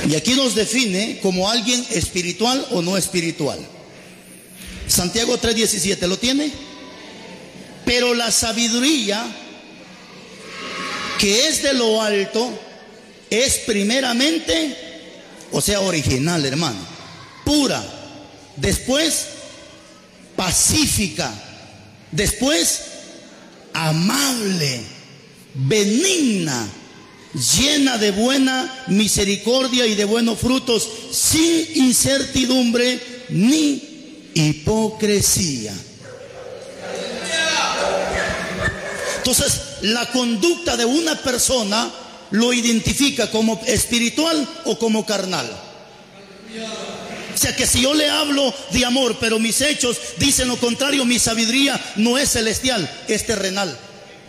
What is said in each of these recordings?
Y aquí nos define como alguien espiritual o no espiritual. Santiago 3:17, ¿lo tiene? Pero la sabiduría que es de lo alto es primeramente, o sea, original, hermano, pura, después pacífica, después amable, benigna, llena de buena misericordia y de buenos frutos, sin incertidumbre ni hipocresía. Entonces, la conducta de una persona lo identifica como espiritual o como carnal. O sea que si yo le hablo de amor, pero mis hechos dicen lo contrario, mi sabiduría no es celestial, es terrenal.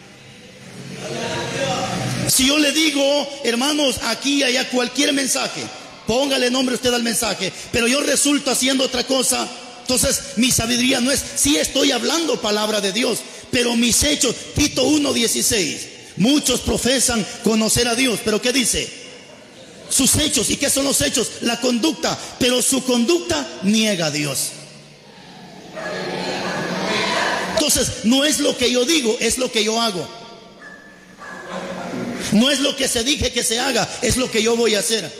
Si yo le digo, hermanos, aquí y allá cualquier mensaje, póngale nombre usted al mensaje, pero yo resulto haciendo otra cosa, entonces mi sabiduría no es, sí estoy hablando palabra de Dios, pero mis hechos, Tito 1:16, muchos profesan conocer a Dios, pero ¿qué dice? Sus hechos. ¿Y qué son los hechos? La conducta, pero su conducta niega a Dios. Entonces, no es lo que yo digo, es lo que yo hago. No es lo que se dije que se haga, es lo que yo voy a hacer.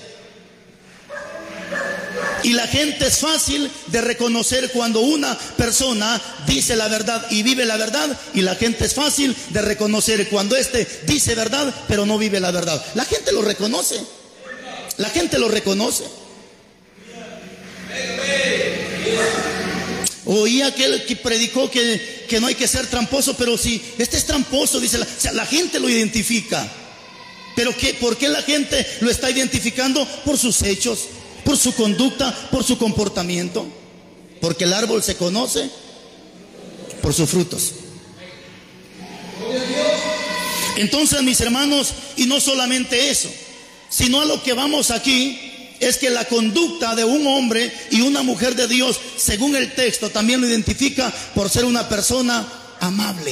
Y la gente es fácil de reconocer cuando una persona dice la verdad y vive la verdad, y la gente es fácil de reconocer cuando dice verdad pero no vive la verdad. La gente lo reconoce. La gente lo reconoce. Oí aquel que predicó que no hay que ser tramposo, pero si este es tramposo, dice o sea, la gente lo identifica. ¿Pero qué? ¿Por qué la gente lo está identificando? Por sus hechos, por su conducta, por su comportamiento. Porque el árbol se conoce por sus frutos. Entonces, mis hermanos, y no solamente eso, sino a lo que vamos aquí es que la conducta de un hombre y una mujer de Dios, según el texto, también lo identifica por ser una persona amable.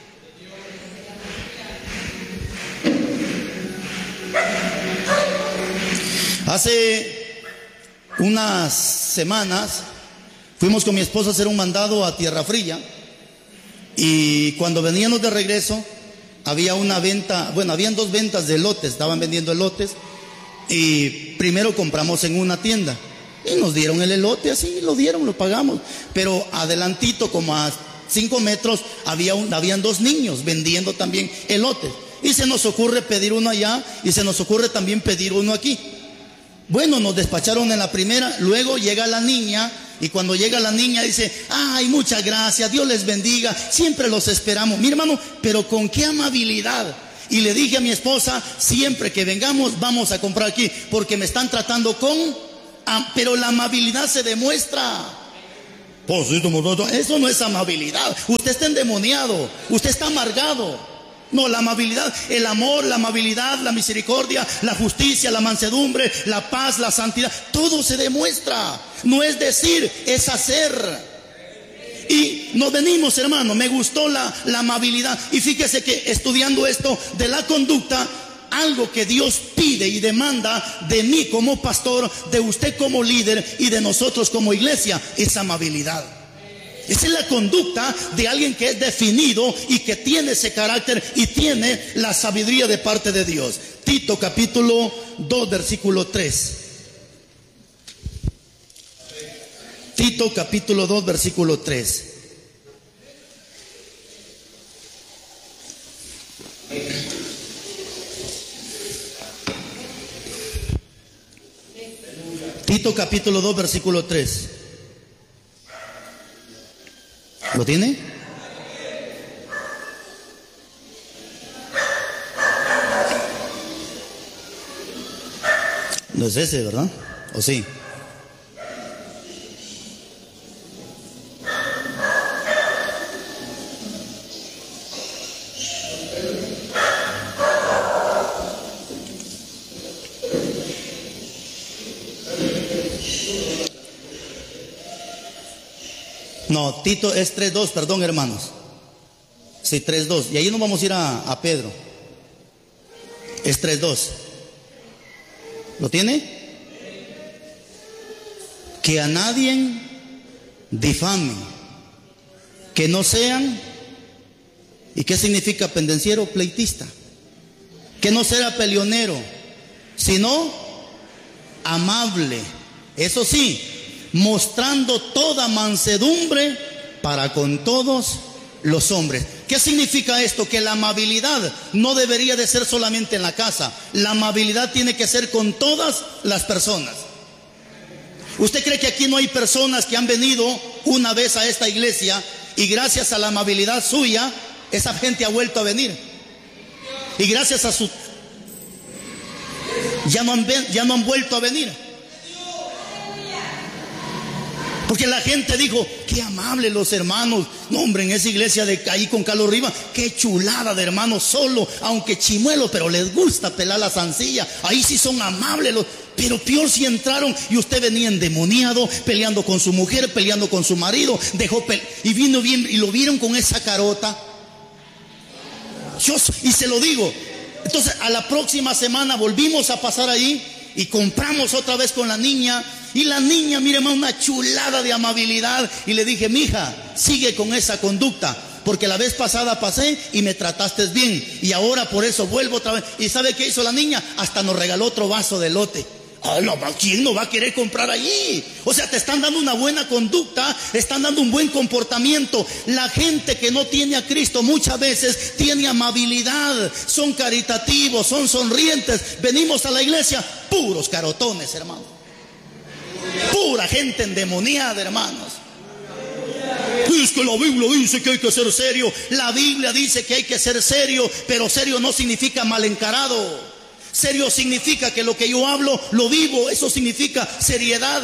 Hace unas semanas fuimos con mi esposa a hacer un mandado a Tierra Fría, y cuando veníamos de regreso había una venta, bueno, habían dos ventas de elotes, estaban vendiendo elotes, y primero compramos en una tienda y nos dieron el elote, así lo dieron, lo pagamos, pero adelantito como a 5 metros habían dos niños vendiendo también elotes, y se nos ocurre pedir uno allá y se nos ocurre también pedir uno aquí. Bueno, nos despacharon en la primera, luego llega la niña, y cuando llega la niña dice, ay, muchas gracias, Dios les bendiga, siempre los esperamos. Mi hermano, pero con qué amabilidad. Y le dije a mi esposa, siempre que vengamos vamos a comprar aquí, porque me están tratando pero la amabilidad se demuestra. Eso no es amabilidad, usted está endemoniado, usted está amargado. No, la amabilidad, el amor, la amabilidad, la misericordia, la justicia, la mansedumbre, la paz, la santidad, todo se demuestra. No es decir, es hacer. Y nos venimos, hermano, me gustó la amabilidad. Y fíjese que estudiando esto de la conducta, algo que Dios pide y demanda de mí como pastor, de usted como líder y de nosotros como iglesia, es amabilidad. Esa es la conducta de alguien que es definido y que tiene ese carácter y tiene la sabiduría de parte de Dios. Tito capítulo 2 versículo 3. Tito capítulo 2 versículo 3. Tito capítulo 2 versículo 3. ¿Lo tiene? No es ese, ¿verdad? ¿O sí? No, Tito es 3:2, perdón, hermanos. Sí, 3:2. Y ahí nos vamos a ir a Pedro. Es 3:2. ¿Lo tiene? que a nadie difame, que no sean, ¿y qué significa pendenciero? Pleitista, que no sea peleonero, sino amable, eso sí, mostrando toda mansedumbre para con todos los hombres. ¿Qué significa esto? Que la amabilidad no debería de ser solamente en la casa, la amabilidad tiene que ser con todas las personas. ¿Usted cree que aquí no hay personas que han venido una vez a esta iglesia y gracias a la amabilidad suya, esa gente ha vuelto a venir? Y gracias a su... ya no han vuelto a venir. Porque la gente dijo, qué amables los hermanos. No, hombre, en esa iglesia de ahí con Carlos Rivas, qué chulada de hermanos, solo, aunque chimuelo, pero les gusta pelar la zancilla. Ahí sí son amables los... Pero peor si entraron y usted venía endemoniado, peleando con su mujer, peleando con su marido, y vino bien, y lo vieron con esa carota. Y se lo digo. Entonces a la próxima semana volvimos a pasar ahí y compramos otra vez con la niña. Y la niña, mire, una chulada de amabilidad. Y le dije, mija, sigue con esa conducta, porque la vez pasada pasé y me trataste bien, y ahora por eso vuelvo otra vez. ¿Y sabe qué hizo la niña? Hasta nos regaló otro vaso de elote. Oh, no, ¿quién no va a querer comprar allí? O sea, te están dando una buena conducta, están dando un buen comportamiento. La gente que no tiene a Cristo muchas veces tiene amabilidad, son caritativos, son sonrientes. Venimos a la iglesia, puros carotones, hermano. Pura gente endemoniada, hermanos. Es que la Biblia dice que hay que ser serio. La Biblia dice que hay que ser serio, pero serio no significa mal encarado. Serio significa que lo que yo hablo lo vivo. Eso significa seriedad.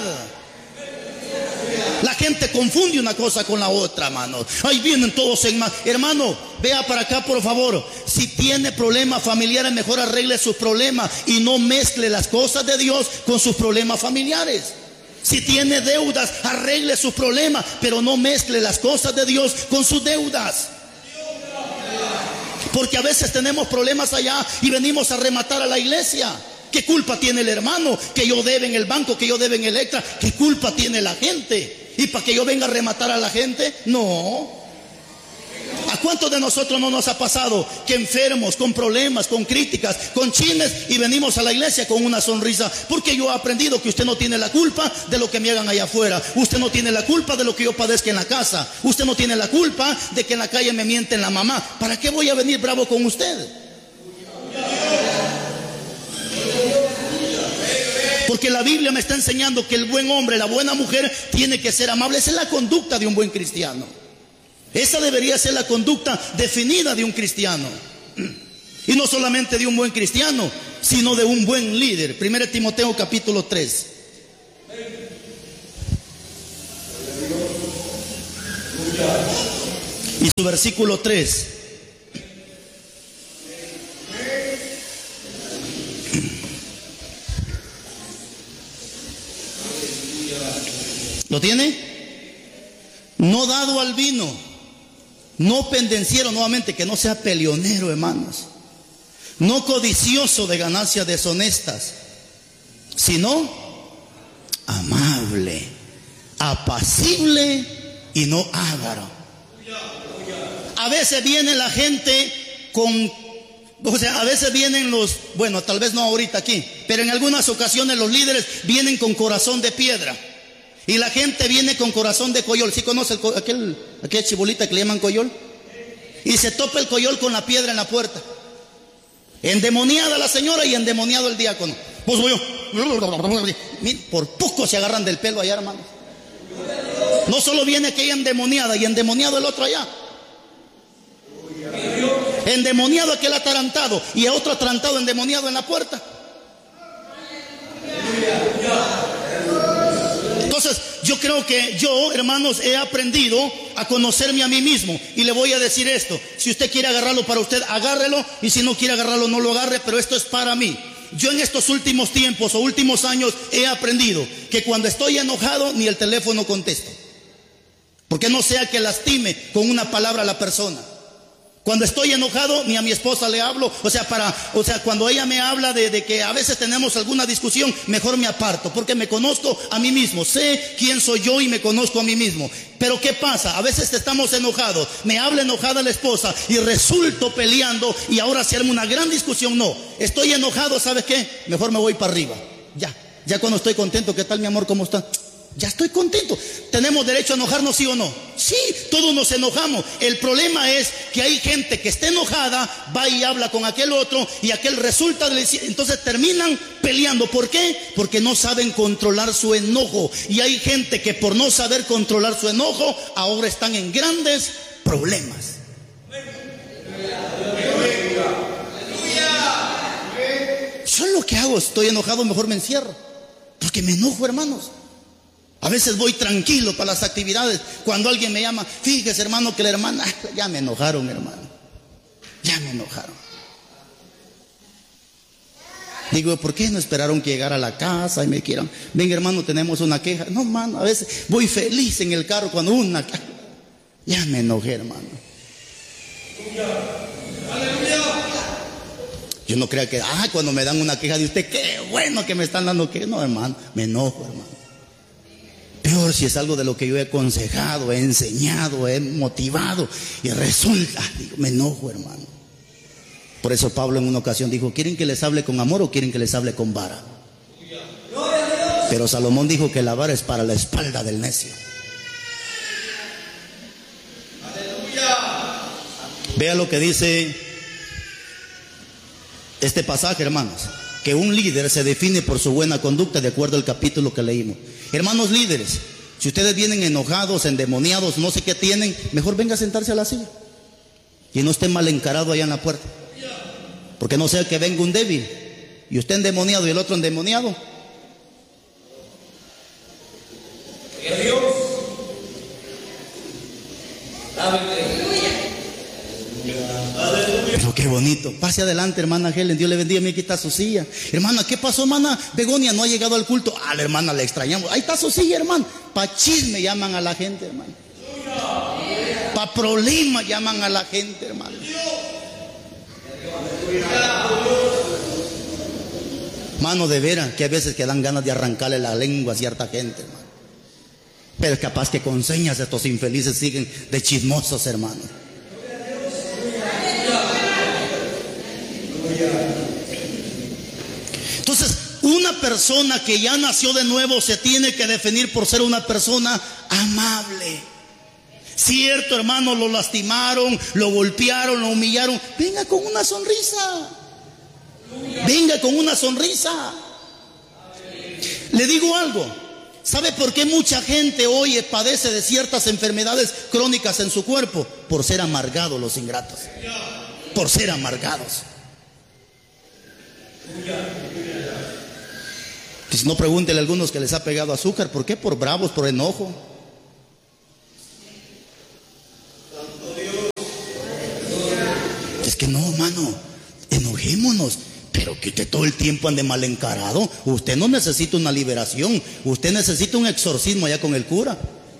La gente confunde una cosa con la otra, hermano. Ahí vienen todos en más. Hermano, vea para acá, por favor. Si tiene problemas familiares, mejor arregle sus problemas y no mezcle las cosas de Dios con sus problemas familiares. Si tiene deudas, arregle sus problemas, pero no mezcle las cosas de Dios con sus deudas. Porque a veces tenemos problemas allá y venimos a rematar a la iglesia. ¿Qué culpa tiene el hermano? Que yo debe en el banco, que yo debe en Electra. ¿Qué culpa tiene la gente? ¿Y para que yo venga a rematar a la gente? No. ¿A cuántos de nosotros no nos ha pasado que enfermos, con problemas, con críticas, con chismes, y venimos a la iglesia con una sonrisa? Porque yo he aprendido que usted no tiene la culpa de lo que me hagan allá afuera. Usted no tiene la culpa de lo que yo padezca en la casa. Usted no tiene la culpa de que en la calle me mienten la mamá. ¿Para qué voy a venir bravo con usted? Porque la Biblia me está enseñando que el buen hombre, la buena mujer, tiene que ser amable. Esa es la conducta de un buen cristiano. Esa debería ser la conducta definida de un cristiano. Y no solamente de un buen cristiano, sino de un buen líder. 1 Timoteo capítulo 3. Y su versículo 3. ¿Lo tiene? No dado al vino, no pendenciero, nuevamente, que no sea peleonero, hermanos. No codicioso de ganancias deshonestas, sino amable, apacible y no avaro. A veces viene la gente a veces vienen bueno, tal vez no ahorita aquí, pero en algunas ocasiones los líderes vienen con corazón de piedra. Y la gente viene con corazón de coyol. ¿Sí conoce aquella chibolita que le llaman coyol? Y se topa el coyol con la piedra en la puerta. Endemoniada la señora y endemoniado el diácono. Pues voy yo. Por poco se agarran del pelo allá, hermanos. No solo viene aquella endemoniada y endemoniado el otro allá. Endemoniado aquel atarantado y a otro atarantado endemoniado en la puerta. Entonces, yo creo que yo, hermanos, he aprendido a conocerme a mí mismo. Y le voy a decir esto: si usted quiere agarrarlo para usted, agárrelo. Y si no quiere agarrarlo, no lo agarre. Pero esto es para mí. Yo en estos últimos tiempos o últimos años he aprendido que cuando estoy enojado, ni el teléfono contesto. Porque no sea que lastime con una palabra a la persona. Cuando estoy enojado, ni a mi esposa le hablo. O sea, cuando ella me habla de que a veces tenemos alguna discusión, mejor me aparto, porque me conozco a mí mismo. Sé quién soy yo y me conozco a mí mismo. Pero ¿qué pasa? A veces estamos enojados. Me habla enojada la esposa y resulto peleando y ahora se arma una gran discusión. No, estoy enojado, ¿sabes qué? Mejor me voy para arriba. Ya cuando estoy contento, ¿qué tal, mi amor? ¿Cómo está? Ya estoy contento. ¿Tenemos derecho a enojarnos, sí o no? Sí, todos nos enojamos. El problema es que hay gente que está enojada, va y habla con aquel otro y aquel resulta, entonces terminan peleando. ¿Por qué? Porque no saben controlar su enojo. Y hay gente que por no saber controlar su enojo, ahora están en grandes problemas. Yo lo que hago, estoy enojado, mejor me encierro, porque me enojo, hermanos. A veces voy tranquilo para las actividades. Cuando alguien me llama, fíjese, hermano, que la hermana, ya me enojaron, hermano. Ya me enojaron. Digo, ¿por qué no esperaron que llegara a la casa y me quieran? Venga, hermano, tenemos una queja. No, hermano, a veces voy feliz en el carro cuando ya me enojé, hermano. Yo no creo que, cuando me dan una queja de usted, qué bueno que me están dando queja. No, hermano, me enojo, hermano. Peor si es algo de lo que yo he aconsejado, he enseñado, he motivado y resulta, digo, me enojo, hermano. Por eso Pablo en una ocasión dijo, ¿quieren que les hable con amor o quieren que les hable con vara? Pero Salomón dijo que la vara es para la espalda del necio. Vea lo que dice este pasaje, hermanos, que un líder se define por su buena conducta de acuerdo al capítulo que leímos. Hermanos líderes, si ustedes vienen enojados, endemoniados, no sé qué tienen, mejor venga a sentarse a la silla y no esté mal encarado allá en la puerta, porque no sea que venga un débil y usted endemoniado y el otro endemoniado. Pero qué bonito. Pase adelante, hermana Helen, Dios le bendiga. Mira, aquí está su silla. Hermana, ¿qué pasó, hermana Begonia? No ha llegado al culto. La hermana la extrañamos. Ahí está su silla, hermano. Pa' chisme llaman a la gente, hermano. Pa' problema llaman a la gente, hermano. Mano, de veras que a veces que dan ganas de arrancarle la lengua a cierta gente, hermano. Pero es capaz que con señas estos infelices siguen de chismosos, hermano. Entonces, una persona que ya nació de nuevo se tiene que definir por ser una persona amable. Cierto, hermano, lo lastimaron, lo golpearon, lo humillaron. Venga con una sonrisa. Venga con una sonrisa. Le digo algo. ¿Sabe por qué mucha gente hoy padece de ciertas enfermedades crónicas en su cuerpo? Por ser amargados los ingratos. Por ser amargados. Y si no, pregúntele a algunos que les ha pegado azúcar. ¿Por qué? Por bravos, por enojo. Es que no, mano, enojémonos, pero que usted todo el tiempo ande mal encarado. Usted no necesita una liberación, usted necesita un exorcismo allá con el cura.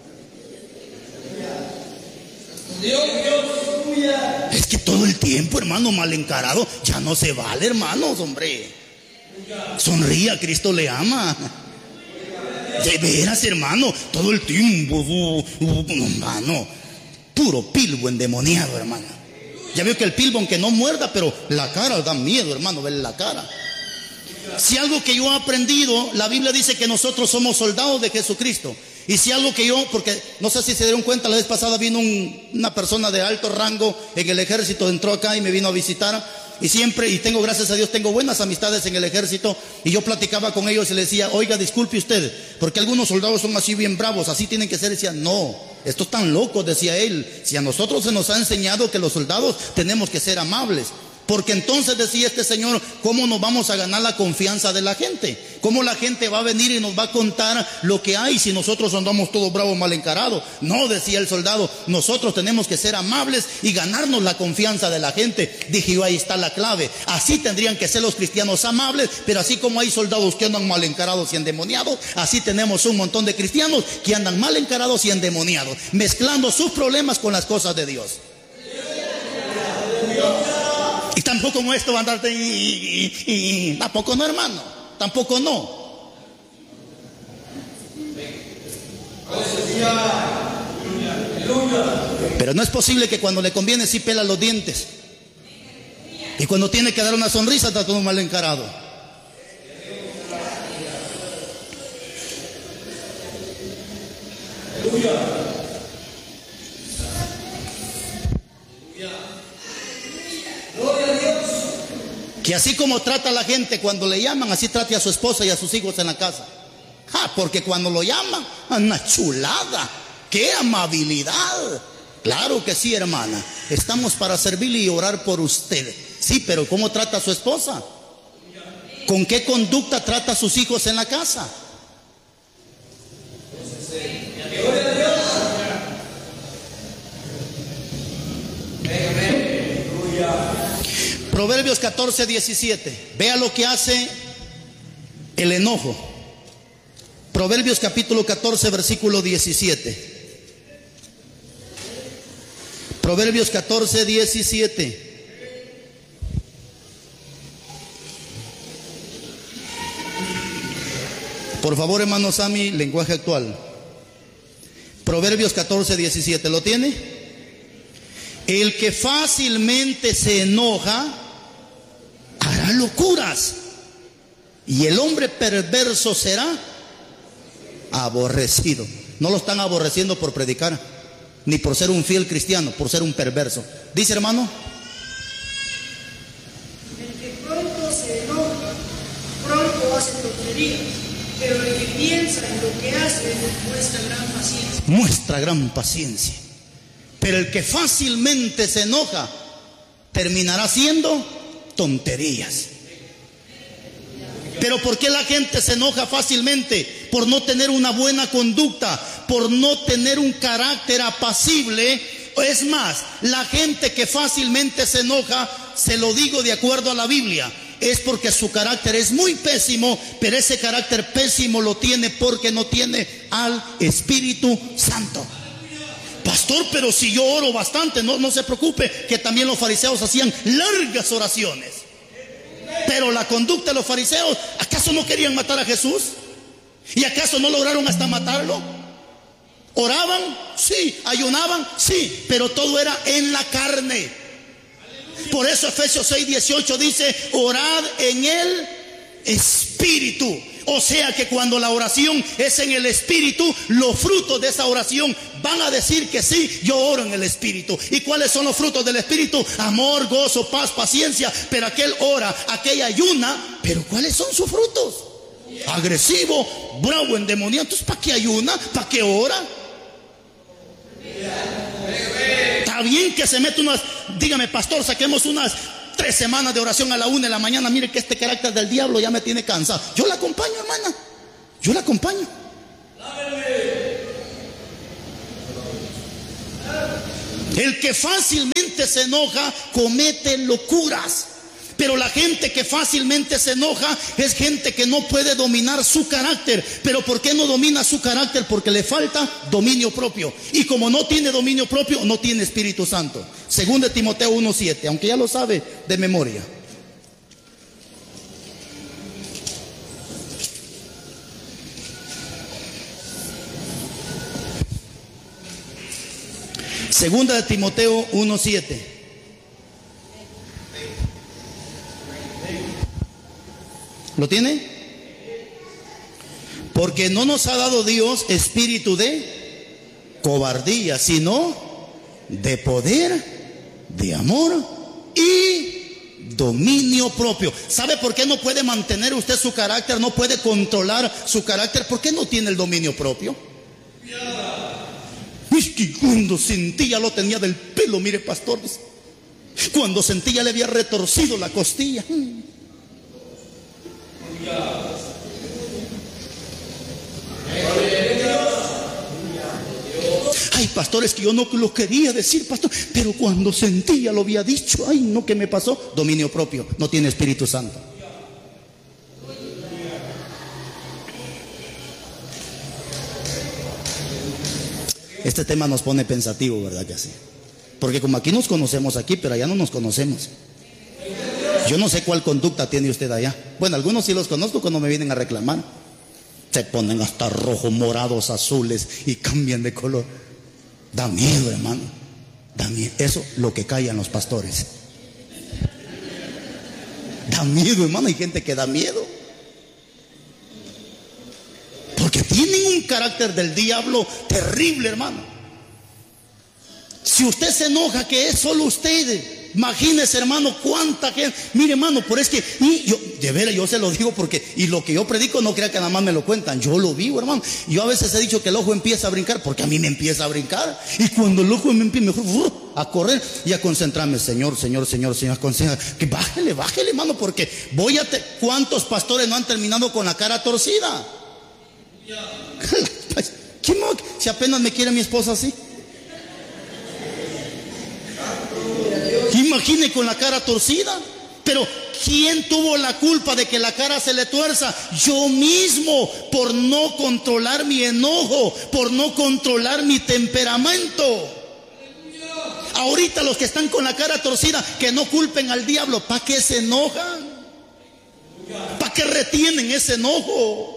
Es que todo el tiempo, hermano, mal encarado, ya no se vale, hermanos, hombre. Sonría, Cristo le ama. De veras, hermano, todo el tiempo, hermano, puro pilbo endemoniado, hermano. Ya veo que el pilbo, aunque no muerda, pero la cara da miedo, hermano, verle la cara. Si algo que yo he aprendido, la Biblia dice que nosotros somos soldados de Jesucristo. Y si algo que yo, porque no sé si se dieron cuenta, la vez pasada vino una persona de alto rango en el ejército, entró acá y me vino a visitar. Y siempre, y tengo, gracias a Dios, tengo buenas amistades en el ejército. Y yo platicaba con ellos y les decía, oiga, disculpe usted, porque algunos soldados son así bien bravos, así tienen que ser. Decía, no, estos están locos, decía él. Si a nosotros se nos ha enseñado que los soldados tenemos que ser amables. Porque entonces decía este señor, ¿cómo nos vamos a ganar la confianza de la gente? ¿Cómo la gente va a venir y nos va a contar lo que hay si nosotros andamos todos bravos, mal encarados? No, decía el soldado, nosotros tenemos que ser amables y ganarnos la confianza de la gente. Dije yo, ahí está la clave. Así tendrían que ser los cristianos amables, pero así como hay soldados que andan mal encarados y endemoniados, así tenemos un montón de cristianos que andan mal encarados y endemoniados, mezclando sus problemas con las cosas de Dios. tampoco con esto va a andarte tampoco no, hermano, tampoco no. Pero no es posible que cuando le conviene sí pela los dientes y cuando tiene que dar una sonrisa está todo mal encarado. Que así como trata a la gente cuando le llaman, así trate a su esposa y a sus hijos en la casa. Porque cuando lo llaman, una chulada, qué amabilidad. Claro que sí, hermana, estamos para servirle y orar por usted. Sí, pero ¿cómo trata a su esposa? ¿Con qué conducta trata a sus hijos en la casa? Proverbios 14:17. Vea lo que hace el enojo. Proverbios capítulo 14, versículo 17. Proverbios 14:17. Por favor, hermano Sammy, lenguaje actual. Proverbios 14:17. ¿Lo tiene? El que fácilmente se enoja hará locuras, y el hombre perverso será aborrecido. No lo están aborreciendo por predicar, ni por ser un fiel cristiano, por ser un perverso. Dice, hermano, el que pronto se enoja, pronto hace tonterías, pero el que piensa en lo que hace muestra gran paciencia. Muestra gran paciencia. Pero el que fácilmente se enoja terminará haciendo tonterías. Pero ¿por qué la gente se enoja fácilmente? Por no tener una buena conducta, por no tener un carácter apacible. Es más, la gente que fácilmente se enoja, se lo digo de acuerdo a la Biblia, es porque su carácter es muy pésimo, pero ese carácter pésimo lo tiene porque no tiene al Espíritu Santo. Pastor, pero si yo oro bastante, no se preocupe, que también los fariseos hacían largas oraciones. Pero la conducta de los fariseos, ¿acaso no querían matar a Jesús? ¿Y acaso no lograron hasta matarlo? ¿Oraban? Sí. ¿Ayunaban? Sí. Pero todo era en la carne. Por eso Efesios 6:18 dice, orad en el Espíritu. O sea que cuando la oración es en el Espíritu, los frutos de esa oración van a decir que sí, yo oro en el Espíritu. ¿Y cuáles son los frutos del Espíritu? Amor, gozo, paz, paciencia. Pero aquel ora, aquel ayuna. ¿Pero cuáles son sus frutos? Agresivo, bravo, endemoniado. Entonces, ¿para qué ayuna? ¿Para qué ora? Está bien que se mete unas, dígame, pastor, saquemos unas 3 semanas de oración a la 1 de la mañana. Mire que este carácter del diablo ya me tiene cansado. Yo la acompaño, hermana. Yo la acompaño. El que fácilmente se enoja comete locuras. Pero la gente que fácilmente se enoja es gente que no puede dominar su carácter. ¿Pero por qué no domina su carácter? Porque le falta dominio propio. Y como no tiene dominio propio, no tiene Espíritu Santo. Según de Timoteo 1:7, aunque ya lo sabe de memoria. Segunda de Timoteo 1:7. ¿Lo tiene? Porque no nos ha dado Dios espíritu de cobardía, sino de poder, de amor y dominio propio. ¿Sabe por qué no puede mantener usted su carácter? No puede controlar su carácter. ¿Por qué no tiene el dominio propio? Es que cuando sentía lo tenía del pelo, mire, pastor. Cuando sentía le había retorcido la costilla. Ay, pastor, es que yo no lo quería decir, pastor, pero cuando sentía lo había dicho. Ay, no, ¿qué me pasó? Dominio propio, no tiene Espíritu Santo. Este tema nos pone pensativo, ¿verdad que sí? Porque como aquí nos conocemos aquí, pero allá no nos conocemos. Yo no sé cuál conducta tiene usted allá. Bueno, algunos sí los conozco cuando me vienen a reclamar. Se ponen hasta rojos, morados, azules y cambian de color. Da miedo, hermano. Da miedo. Eso es lo que callan los pastores. Da miedo, hermano. Hay gente que da miedo. Porque tienen un carácter del diablo terrible, hermano. Si usted se enoja, que es solo usted. Imagínese, hermano, cuánta gente. Mire, hermano, pero es que yo, de veras, yo se lo digo porque, y lo que yo predico no crea que nada más me lo cuentan. Yo lo vivo, hermano. Yo a veces he dicho que el ojo empieza a brincar porque a mí me empieza a brincar. Y cuando el ojo me empieza mejor a correr y a concentrarme, Señor, aconseja que bájele, hermano, porque ¿cuántos pastores no han terminado con la cara torcida? Si apenas me quiere mi esposa así. Imagine con la cara torcida. Pero ¿quién tuvo la culpa de que la cara se le tuerza? Yo mismo, por no controlar mi enojo, por no controlar mi temperamento. Ahorita los que están con la cara torcida, que no culpen al diablo. ¿Para qué se enojan? ¿Para qué retienen ese enojo?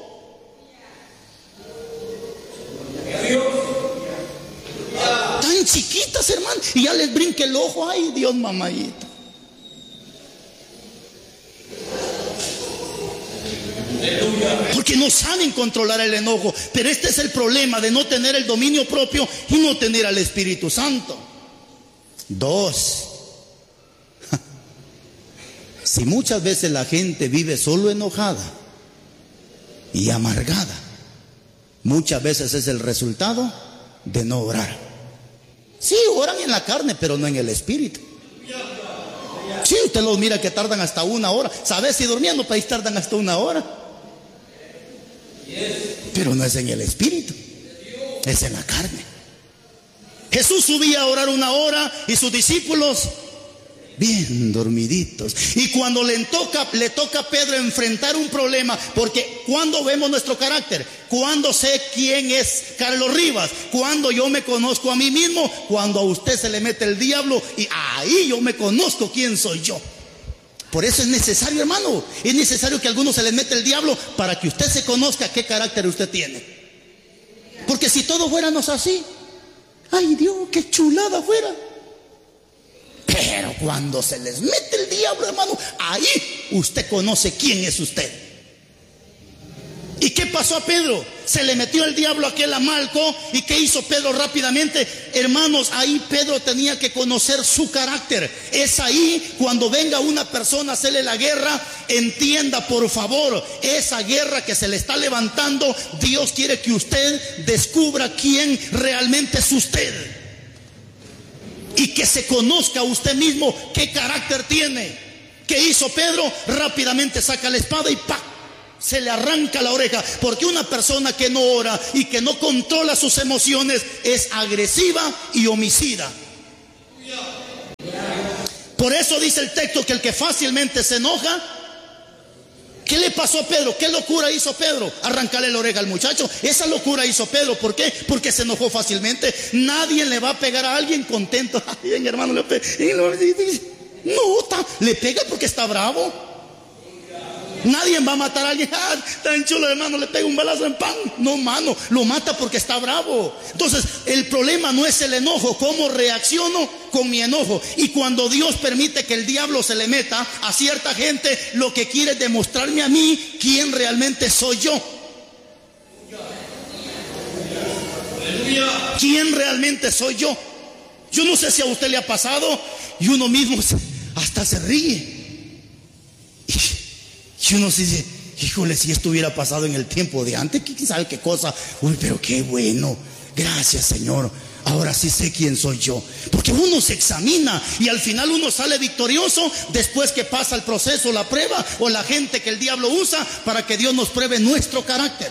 Tan chiquitas, hermano, y ya les brinca el ojo. Ay, Dios, mamadita. Porque no saben controlar el enojo. Pero este es el problema de no tener el dominio propio y no tener al Espíritu Santo. 2. Si muchas veces la gente vive solo enojada y amargada, muchas veces es el resultado de no orar. Sí, oran en la carne, pero no en el espíritu. Sí, usted los mira que tardan hasta 1 hora. ¿Sabes? Si durmiendo país tardan hasta 1 hora. Pero no es en el espíritu, es en la carne. Jesús subía a orar 1 hora y sus discípulos bien dormiditos. Y cuando le toca a Pedro enfrentar un problema, porque cuando vemos nuestro carácter, cuando sé quién es Carlos Rivas, cuando yo me conozco a mí mismo, cuando a usted se le mete el diablo, y ahí yo me conozco quién soy yo. Por eso es necesario, hermano, es necesario que a algunos se les mete el diablo para que usted se conozca qué carácter usted tiene. Porque si todos fuéramos así, ay Dios, qué chulada fuera. Pero cuando se les mete el diablo, hermano, ahí usted conoce quién es usted. ¿Y qué pasó a Pedro? Se le metió el diablo a aquel a Malco. ¿Y qué hizo Pedro rápidamente? Hermanos, ahí Pedro tenía que conocer su carácter. Es ahí cuando venga una persona a hacerle la guerra, entienda por favor, esa guerra que se le está levantando, Dios quiere que usted descubra quién realmente es usted. Y que se conozca usted mismo qué carácter tiene. ¿Qué hizo Pedro? Rápidamente saca la espada y ¡pac! Se le arranca la oreja. Porque una persona que no ora y que no controla sus emociones es agresiva y homicida. Por eso dice el texto que el que fácilmente se enoja. ¿Qué le pasó a Pedro? ¿Qué locura hizo Pedro? Arrancarle la oreja al muchacho. Esa locura hizo Pedro. ¿Por qué? Porque se enojó fácilmente. Nadie le va a pegar a alguien contento. Ay, mi hermano, le pega. No, le pega porque está bravo. Nadie va a matar a alguien. Ah, tan chulo, hermano, le pega un balazo en pan. No, mano, lo mata porque está bravo. Entonces, el problema no es el enojo. ¿Cómo reacciono con mi enojo? Y cuando Dios permite que el diablo se le meta a cierta gente, lo que quiere es demostrarme a mí quién realmente soy yo. ¿Quién realmente soy yo? Yo no sé si a usted le ha pasado y uno mismo hasta se ríe. Y uno se dice, híjole, si esto hubiera pasado en el tiempo de antes, ¿quién sabe qué cosa? Uy, pero qué bueno, gracias Señor, ahora sí sé quién soy yo. Porque uno se examina y al final uno sale victorioso después que pasa el proceso, la prueba o la gente que el diablo usa para que Dios nos pruebe nuestro carácter.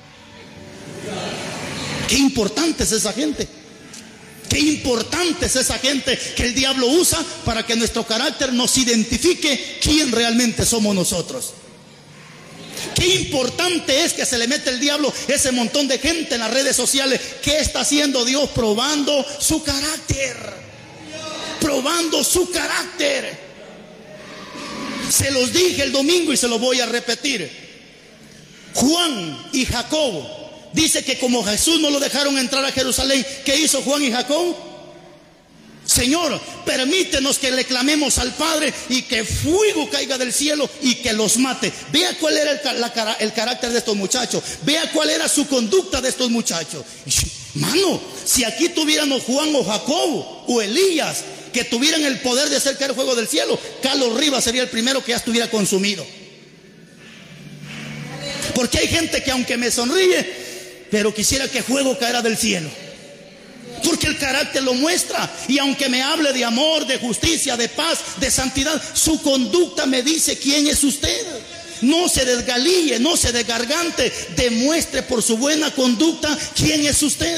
Qué importante es esa gente. Qué importante es esa gente que el diablo usa para que nuestro carácter nos identifique quién realmente somos nosotros. Qué importante es que se le mete el diablo ese montón de gente en las redes sociales. ¿Qué está haciendo Dios? Probando su carácter. Probando su carácter. Se los dije el domingo y se lo voy a repetir. Juan y Jacobo, dice que como Jesús no lo dejaron entrar a Jerusalén, ¿qué hizo Juan y Jacobo? Señor, permítenos que le clamemos al Padre y que fuego caiga del cielo y que los mate. Vea cuál era el carácter de estos muchachos. Vea cuál era su conducta de estos muchachos. Mano, si aquí tuviéramos Juan o Jacobo o Elías, que tuvieran el poder de hacer caer fuego del cielo, Carlos Rivas sería el primero que ya estuviera consumido. Porque hay gente que aunque me sonríe, pero quisiera que fuego caera del cielo. Porque el carácter lo muestra. Y aunque me hable de amor, de justicia, de paz, de santidad, su conducta me dice quién es usted. No se desgalille, no se desgargante, demuestre por su buena conducta quién es usted.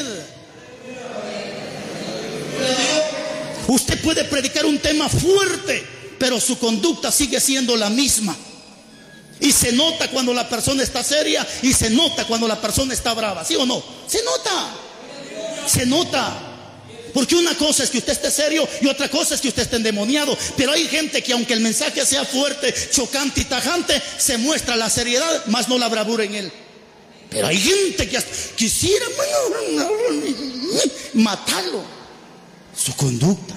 Usted puede predicar un tema fuerte, pero su conducta sigue siendo la misma. Y se nota cuando la persona está seria y se nota cuando la persona está brava, ¿sí o no? Se nota. Se nota. Porque una cosa es que usted esté serio y otra cosa es que usted esté endemoniado. Pero hay gente que aunque el mensaje sea fuerte, chocante y tajante, se muestra la seriedad, más no la bravura en él. Pero hay gente que quisiera matarlo. Su conducta.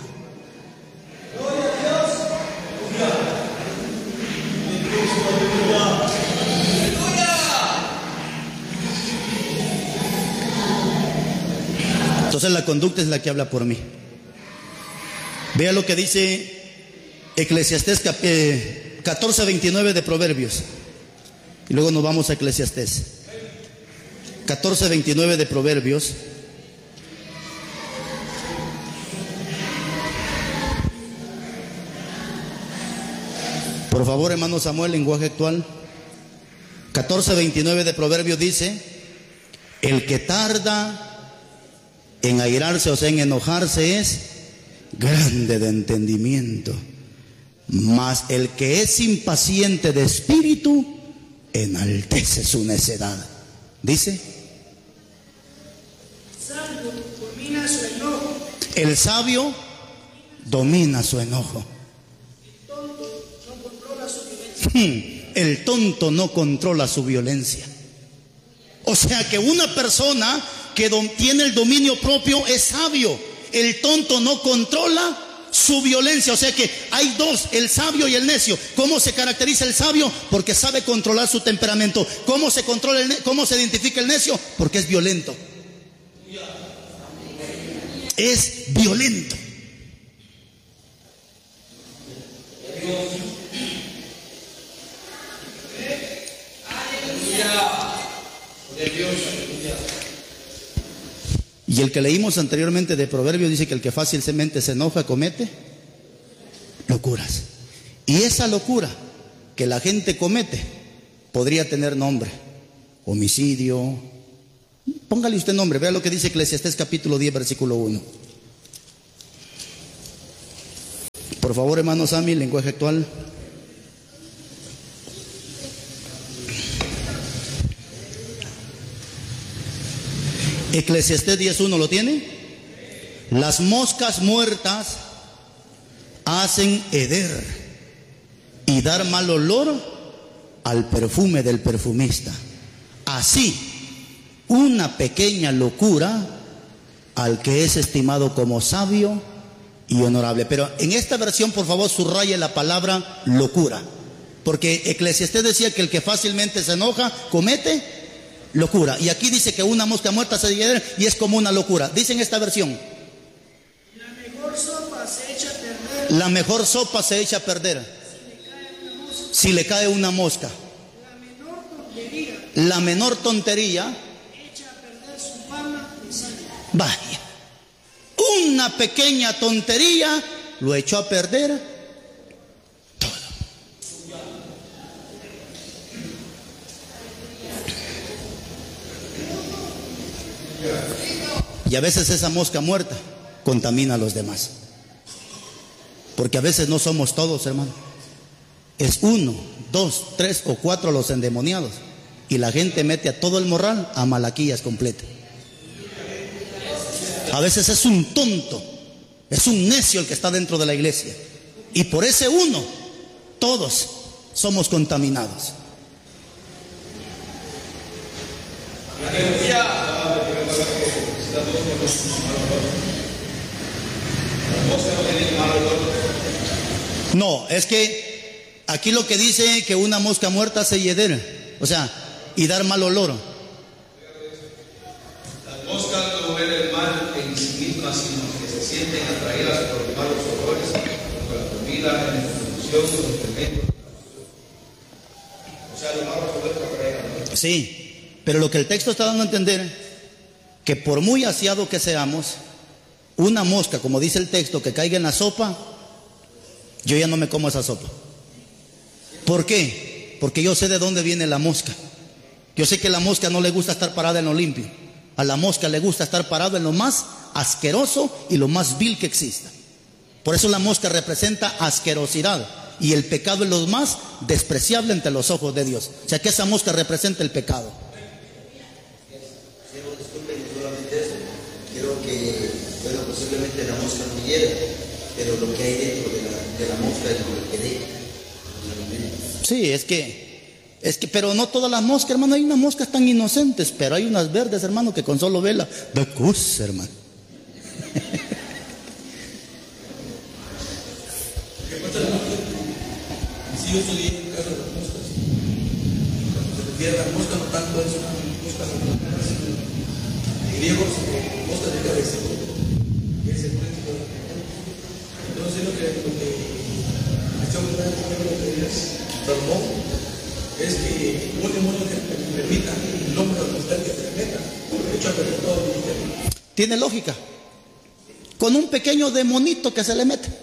Entonces la conducta es la que habla por mí. Vea lo que dice Eclesiastés 14:29 de Proverbios. Y luego nos vamos a Eclesiastés. 14:29 de Proverbios. Por favor, hermano Samuel, lenguaje actual. 14:29 de Proverbios dice: el que tarda en airarse, o sea, en enojarse, es grande de entendimiento, mas el que es impaciente de espíritu enaltece su necedad. Dice: el sabio domina su enojo. El tonto no controla su violencia. O sea que una persona que tiene el dominio propio es sabio. El tonto no controla su violencia. O sea que hay dos, el sabio y el necio. ¿Cómo se caracteriza el sabio? Porque sabe controlar su temperamento. ¿Cómo se cómo se identifica el necio? Porque es violento. Es violento. Y el que leímos anteriormente de Proverbios dice que el que fácilmente se enoja comete locuras. Y esa locura que la gente comete podría tener nombre: homicidio. Póngale usted nombre. Vea lo que dice Eclesiastés capítulo 10 versículo 1. Por favor, hermano Sammy, lenguaje actual. Eclesiastés 10:1, ¿lo tiene? Las moscas muertas hacen heder y dar mal olor al perfume del perfumista. Así, una pequeña locura al que es estimado como sabio y honorable. Pero en esta versión, por favor, subraye la palabra locura, porque Eclesiastés decía que el que fácilmente se enoja comete locura. Y aquí dice que una mosca muerta se hiede y es como una locura. Dice en esta versión: la mejor sopa se echa a perder. La mejor sopa se echa a perder si le cae una mosca. La menor tontería echa a perder su fama y sangre. Vaya, una pequeña tontería lo echó a perder. Y a veces esa mosca muerta contamina a los demás. Porque a veces no somos todos, hermano. Es 1, 2, 3 o 4 los endemoniados. Y la gente mete a todo el morral a Malaquías completa. A veces es un tonto, es un necio el que está dentro de la iglesia. Y por ese uno, todos somos contaminados. No, es que aquí lo que dice que una mosca muerta hace yeder, o sea, y dar mal olor. Las moscas no ven el mal en sí mismas, sino que se sienten atraídas por los malos olores, por la comida, en la confusión, los alimentos. O sea, los malos olores atraen. Sí, pero lo que el texto está dando a entender, que por muy aseado que seamos, una mosca, como dice el texto, que caiga en la sopa, yo ya no me como esa sopa. ¿Por qué? Porque yo sé de dónde viene la mosca. Yo sé que a la mosca no le gusta estar parada en lo limpio. A la mosca le gusta estar parado en lo más asqueroso y lo más vil que exista. Por eso la mosca representa asquerosidad, y el pecado es lo más despreciable ante los ojos de Dios. O sea que esa mosca representa el pecado. Disculpen, solamente eso. Quiero que, bueno, posiblemente la mosca no hiera, pero lo que hay dentro de la mosca es lo que deja. Sí, es que, pero no todas las moscas, hermano. Hay unas moscas tan inocentes, pero hay unas verdes, hermano, que con solo vela, de cus, hermano. Si yo estudié en el caso de las moscas, cuando se refiere a las moscas, no tanto es una mosca satanás, sino en griego mosca de cabeza, que es el príncipe de la tierra. Entonces lo que Salomón es que un demonio que permita el hombre al mostrar que se le meta, de hecho ha perdido todo el ministerio. Tiene lógica. Con un pequeño demonito que se le mete.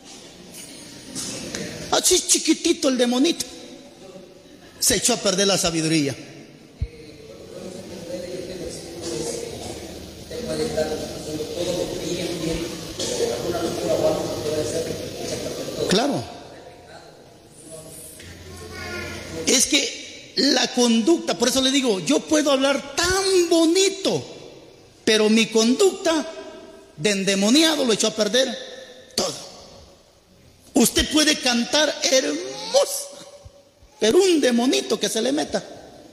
Así chiquitito el demonito. Se echó a perder la sabiduría. Claro. Es que la conducta, por eso le digo, yo puedo hablar tan bonito, pero mi conducta de endemoniado lo echó a perder todo. Usted puede cantar hermoso, pero un demonito que se le meta,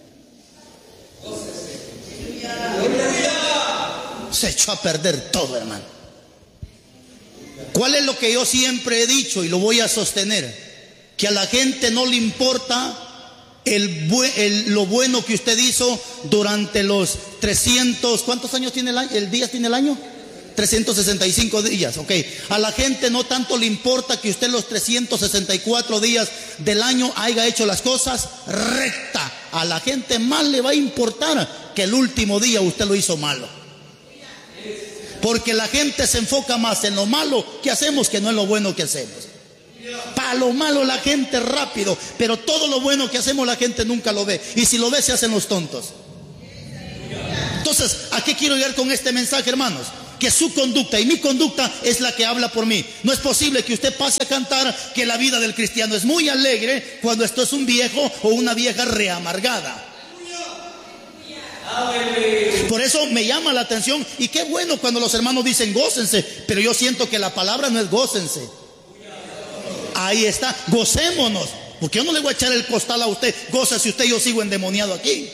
se echó a perder todo, hermano. ¿Cuál es lo que yo siempre he dicho y lo voy a sostener? Que a la gente no le importa lo bueno que usted hizo durante los 300, ¿cuántos años tiene el día tiene el año? 365 días, ok. A la gente no tanto le importa que usted los 364 días del año haya hecho las cosas recta. A la gente más le va a importar que el último día usted lo hizo malo. Porque la gente se enfoca más en lo malo que hacemos que no en lo bueno que hacemos. Para lo malo la gente rápido, pero todo lo bueno que hacemos la gente nunca lo ve. Y si lo ve se hacen los tontos. Entonces, ¿a qué quiero llegar con este mensaje, hermanos? Que su conducta y mi conducta es la que habla por mí. No es posible que usted pase a cantar que la vida del cristiano es muy alegre cuando esto es un viejo o una vieja reamargada. Por eso me llama la atención, y qué bueno cuando los hermanos dicen gócense, pero yo siento que la palabra no es gócense. Ahí está, gocémonos, porque yo no le voy a echar el costal a usted, gócese usted, yo sigo endemoniado aquí.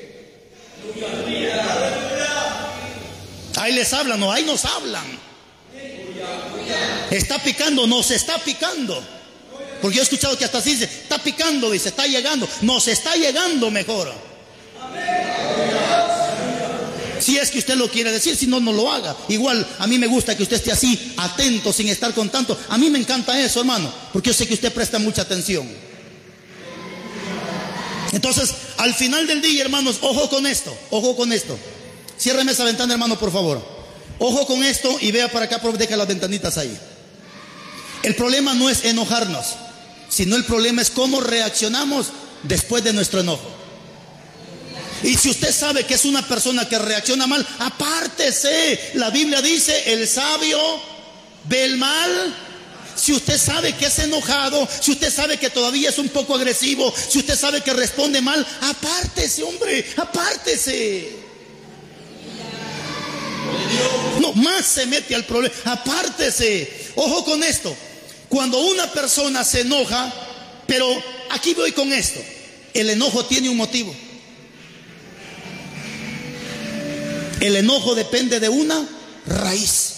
Ahí les hablan, no, ahí nos hablan. Está picando, nos está picando. Porque yo he escuchado que hasta así dice, está picando, dice, está llegando, nos está llegando mejor. Si es que usted lo quiere decir, si no, no lo haga. Igual, a mí me gusta que usted esté así, atento, sin estar con tanto. A mí me encanta eso, hermano, porque yo sé que usted presta mucha atención. Entonces, al final del día, hermanos, ojo con esto, ojo con esto. Ciérreme esa ventana, hermano, por favor. Ojo con esto y vea para acá, deja las ventanitas ahí. El problema no es enojarnos, sino el problema es cómo reaccionamos después de nuestro enojo. Y si usted sabe que es una persona que reacciona mal, apártese. La Biblia dice, el sabio ve el mal. Si usted sabe que es enojado, si usted sabe que todavía es un poco agresivo, si usted sabe que responde mal, apártese, hombre, apártese. No, más se mete al problema, apártese. Ojo con esto, cuando una persona se enoja, pero aquí voy con esto. El enojo tiene un motivo. El enojo depende de una raíz.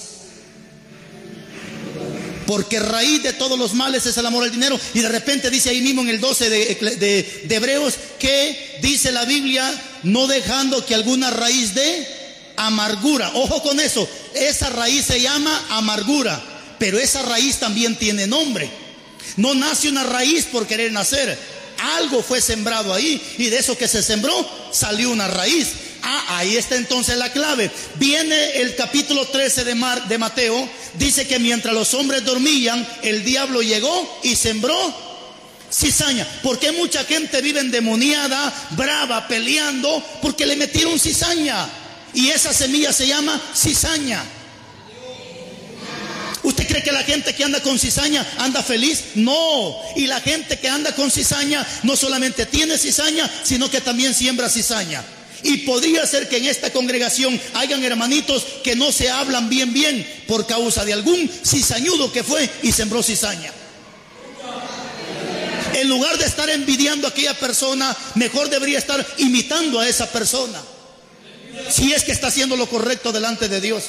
Porque raíz de todos los males es el amor al dinero. Y de repente dice ahí mismo en el 12 de Hebreos, que dice la Biblia, no dejando que alguna raíz de amargura. Ojo con eso, esa raíz se llama amargura, pero esa raíz también tiene nombre. No nace una raíz por querer nacer. Algo fue sembrado ahí, y de eso que se sembró salió una raíz. Ahí está entonces la clave. Viene el capítulo 13 de Mateo. Dice que mientras los hombres dormían, el diablo llegó y sembró cizaña. ¿Por qué mucha gente vive endemoniada, brava, peleando? Porque le metieron cizaña. Y esa semilla se llama cizaña. ¿Usted cree que la gente que anda con cizaña anda feliz? No. Y la gente que anda con cizaña no solamente tiene cizaña, sino que también siembra cizaña. Y podría ser que en esta congregación hayan hermanitos que no se hablan bien por causa de algún cizañudo que fue y sembró cizaña. En lugar de estar envidiando a aquella persona, mejor debería estar imitando a esa persona, si es que está haciendo lo correcto delante de Dios.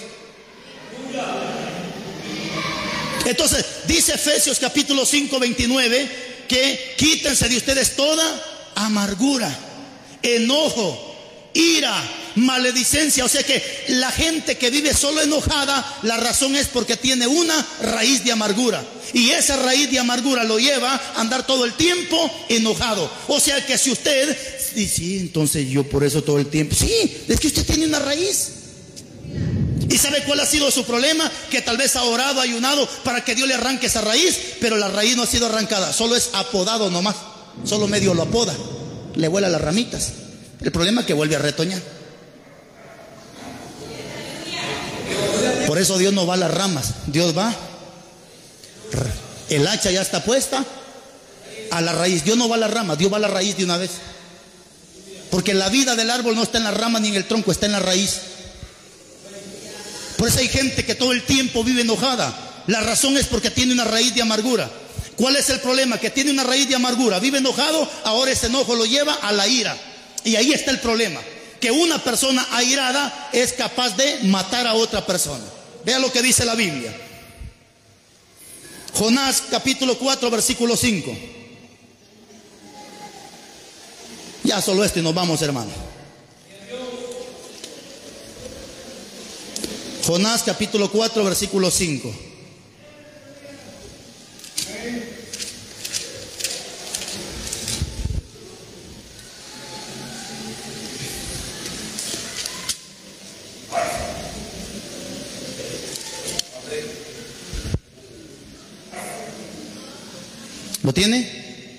Entonces dice Efesios capítulo 5, 29, que quítense de ustedes toda amargura, enojo, ira, maledicencia. O sea que la gente que vive solo enojada, la razón es porque tiene una raíz de amargura. Y esa raíz de amargura lo lleva a andar todo el tiempo enojado. O sea que si usted dice, sí, entonces yo por eso todo el tiempo. Sí, es que usted tiene una raíz. ¿Y sabe cuál ha sido su problema? Que tal vez ha orado, ayunado para que Dios le arranque esa raíz, pero la raíz no ha sido arrancada, solo es apodado nomás. Solo medio lo apoda, le vuela las ramitas. El problema es que vuelve a retoñar. Por eso Dios no va a las ramas, Dios va. El hacha ya está puesta a la raíz. Dios no va a las ramas, Dios va a la raíz de una vez. Porque la vida del árbol no está en la rama ni en el tronco, está en la raíz. Por eso hay gente que todo el tiempo vive enojada. La razón es porque tiene una raíz de amargura. ¿Cuál es el problema? Que tiene una raíz de amargura, vive enojado, ahora ese enojo lo lleva a la ira. Y ahí está el problema, que una persona airada es capaz de matar a otra persona. Vea lo que dice la Biblia. Jonás capítulo 4 versículo 5. Ya solo esto y nos vamos, hermano. Jonás capítulo 4 versículo 5. ¿Lo tiene?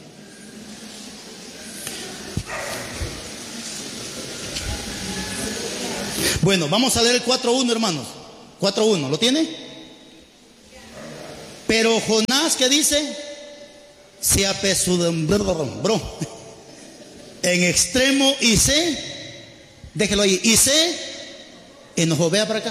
Bueno, vamos a leer el 4.1, hermanos. 4.1, ¿lo tiene? Pero Jonás, ¿qué dice? Se apesadumbró en extremo y déjelo ahí, y se enojó. Vea para acá.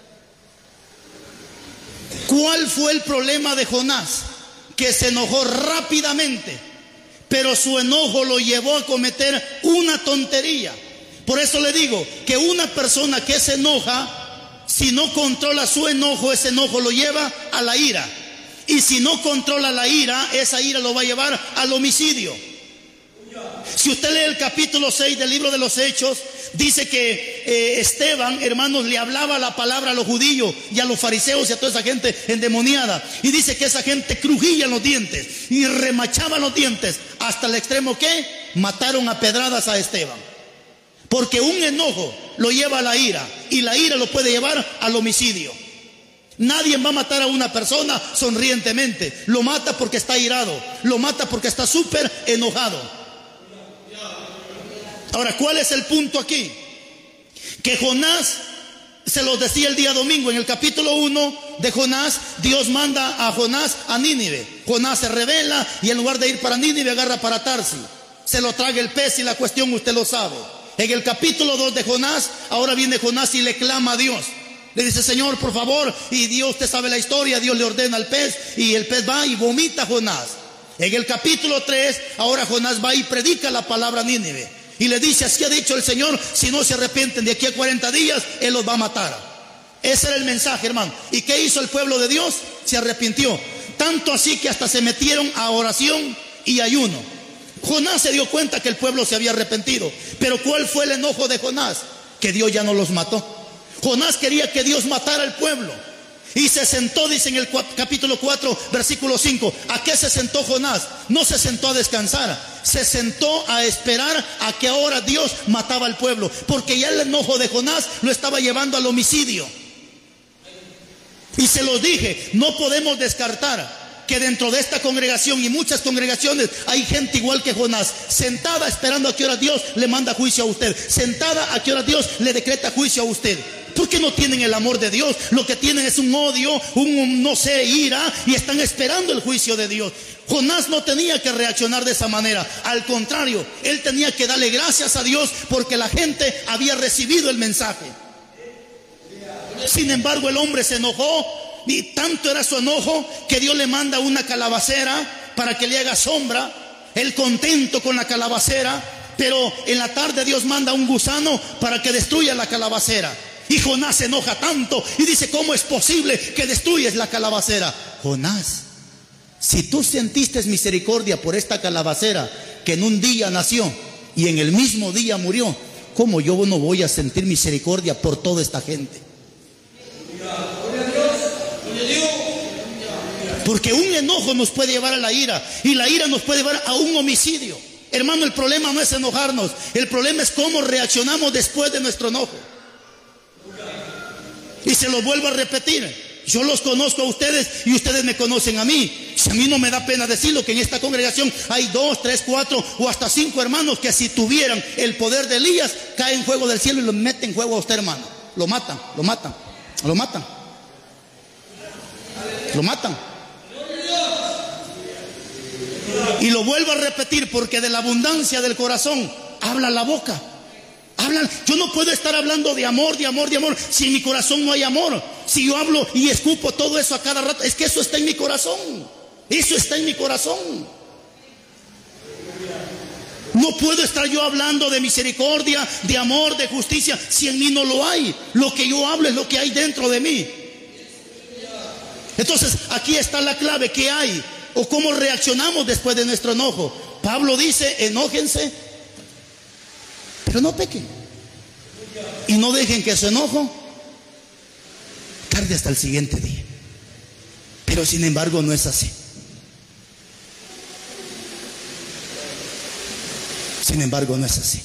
¿Cuál fue el problema de Jonás? Que se enojó rápidamente, pero su enojo lo llevó a cometer una tontería. Por eso le digo que una persona que se enoja, si no controla su enojo, ese enojo lo lleva a la ira. Y si no controla la ira, esa ira lo va a llevar al homicidio. Si usted lee el capítulo 6 del libro de los Hechos, dice que Esteban, hermanos, le hablaba la palabra a los judíos y a los fariseos y a toda esa gente endemoniada. Y dice que esa gente crujía en los dientes y remachaba los dientes hasta el extremo que mataron a pedradas a Esteban. Porque un enojo lo lleva a la ira y la ira lo puede llevar al homicidio. Nadie va a matar a una persona sonrientemente. Lo mata porque está irado, lo mata porque está súper enojado. Ahora, ¿cuál es el punto aquí? Que Jonás, se los decía el día domingo, en el capítulo 1 de Jonás, Dios manda a Jonás a Nínive. Jonás se rebela y en lugar de ir para Nínive agarra para Tarsis. Se lo traga el pez y la cuestión usted lo sabe. En el capítulo 2 de Jonás, ahora viene Jonás y le clama a Dios. Le dice, Señor, por favor, y Dios, usted sabe la historia, Dios le ordena al pez y el pez va y vomita a Jonás. En el capítulo 3, ahora Jonás va y predica la palabra a Nínive. Y le dice, así ha dicho el Señor, si no se arrepienten de aquí a 40 días, Él los va a matar. Ese era el mensaje, hermano. ¿Y qué hizo el pueblo de Dios? Se arrepintió. Tanto así que hasta se metieron a oración y ayuno. Jonás se dio cuenta que el pueblo se había arrepentido. Pero ¿cuál fue el enojo de Jonás? Que Dios ya no los mató. Jonás quería que Dios matara al pueblo. Y se sentó, dice en el capítulo 4, versículo 5. ¿A qué se sentó Jonás? No se sentó a descansar. Se sentó a esperar a que ahora Dios mataba al pueblo. Porque ya el enojo de Jonás lo estaba llevando al homicidio. Y se los dije, no podemos descartar que dentro de esta congregación y muchas congregaciones hay gente igual que Jonás, sentada esperando a que ahora Dios le manda juicio a usted, sentada a que ahora Dios le decreta juicio a usted. Porque no tienen el amor de Dios, lo que tienen es un odio, no sé, ira, y están esperando el juicio de Dios. Jonás no tenía que reaccionar de esa manera, al contrario, él tenía que darle gracias a Dios porque la gente había recibido el mensaje. Sin embargo, el hombre se enojó, y tanto era su enojo que Dios le manda una calabacera para que le haga sombra. Él contento con la calabacera, pero en la tarde Dios manda un gusano para que destruya la calabacera. Y Jonás se enoja tanto y dice, ¿cómo es posible que destruyes la calabacera? Jonás, si tú sentiste misericordia por esta calabacera que en un día nació y en el mismo día murió, ¿cómo yo no voy a sentir misericordia por toda esta gente? Porque un enojo nos puede llevar a la ira, y la ira nos puede llevar a un homicidio. Hermano, el problema no es enojarnos, el problema es cómo reaccionamos después de nuestro enojo. Y se lo vuelvo a repetir, yo los conozco a ustedes y ustedes me conocen a mí. Si a mí no me da pena decirlo, que en esta congregación hay 2, 3, 4 o hasta 5 hermanos que si tuvieran el poder de Elías, caen fuego del cielo y lo meten fuego a usted, hermano. Lo matan, lo matan, lo matan, lo matan. Y lo vuelvo a repetir, porque de la abundancia del corazón habla la boca. Yo no puedo estar hablando de amor, de amor, de amor, si en mi corazón no hay amor. Si yo hablo y escupo todo eso a cada rato, es que eso está en mi corazón. Eso está en mi corazón. No puedo estar yo hablando de misericordia, de amor, de justicia, si en mí no lo hay. Lo que yo hablo es lo que hay dentro de mí. Entonces, aquí está la clave, ¿qué hay? O cómo reaccionamos después de nuestro enojo. Pablo dice, enójense, pero no pequen. Y no dejen que su enojo tarde hasta el siguiente día. Pero sin embargo no es así. Sin embargo no es así.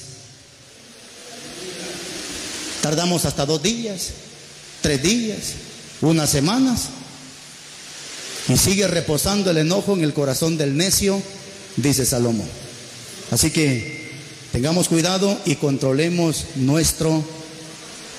Tardamos hasta 2 días, 3 días, unas semanas, y sigue reposando el enojo en el corazón del necio, dice Salomón. Así que tengamos cuidado y controlemos nuestro